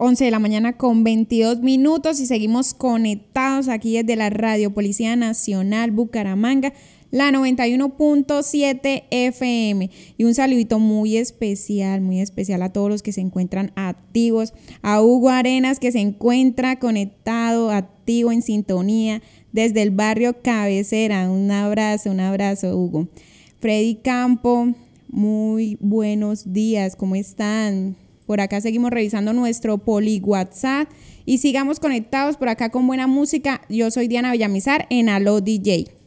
11 de la mañana con 22 minutos y seguimos conectados aquí desde la Radio Policía Nacional Bucaramanga, la 91.7 FM. Y un saludito muy especial a todos los que se encuentran activos. A Hugo Arenas, que se encuentra conectado, activo, en sintonía desde el barrio Cabecera. Un abrazo, Hugo. Freddy Campo, muy buenos días, ¿cómo están? Por acá seguimos revisando nuestro Poli WhatsApp y sigamos conectados por acá con buena música. Yo soy Diana Villamizar en Aló DJ.